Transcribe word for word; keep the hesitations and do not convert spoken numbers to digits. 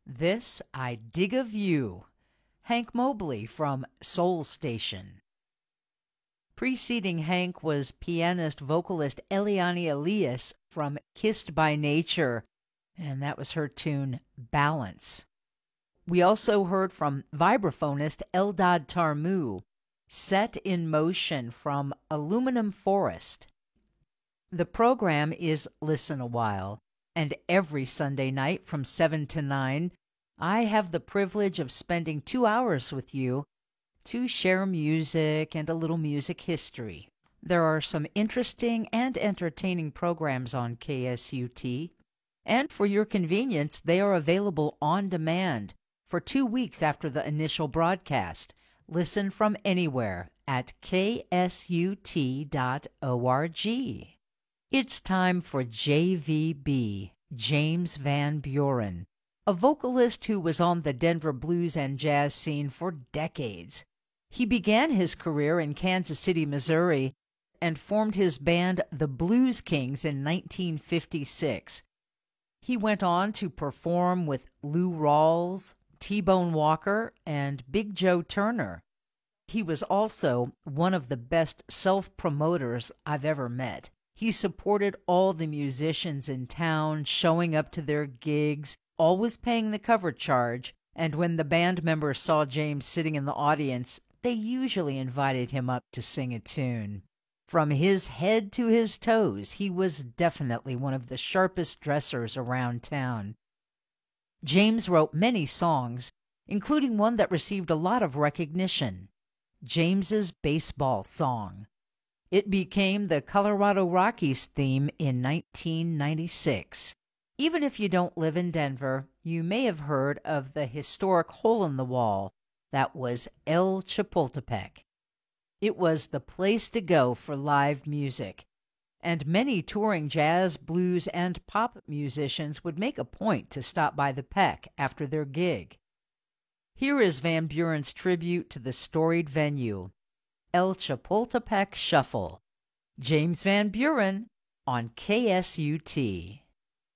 This I Dig of You, Hank Mobley from Soul Station. Preceding Hank was pianist-vocalist Eliane Elias from Kissed by Nature, and that was her tune Balance. We also heard from vibraphonist Eldad Tarmu, Set in Motion from Aluminum Forest. The program is Listen a While, and every Sunday night from seven to nine, I have the privilege of spending two hours with you to share music and a little music history. There are some interesting and entertaining programs on K S U T, and for your convenience, they are available on demand for two weeks after the initial broadcast. Listen from anywhere at K S U T dot org. It's time for J V B, James Van Buren, a vocalist who was on the Denver blues and jazz scene for decades. He began his career in Kansas City, Missouri, and formed his band The Blues Kings in nineteen fifty-six. He went on to perform with Lou Rawls, T-Bone Walker, and Big Joe Turner. He was also one of the best self-promoters I've ever met. He supported all the musicians in town, showing up to their gigs, always paying the cover charge, and when the band members saw James sitting in the audience, they usually invited him up to sing a tune. From his head to his toes, he was definitely one of the sharpest dressers around town. James wrote many songs, including one that received a lot of recognition, James's Baseball Song. It became the Colorado Rockies theme in nineteen ninety-six. Even if you don't live in Denver, you may have heard of the historic hole in the wall that was El Chapultepec. It was the place to go for live music, and many touring jazz, blues, and pop musicians would make a point to stop by the Peck after their gig. Here is Van Buren's tribute to the storied venue, El Chapultepec Shuffle. James Van Buren on K S U T.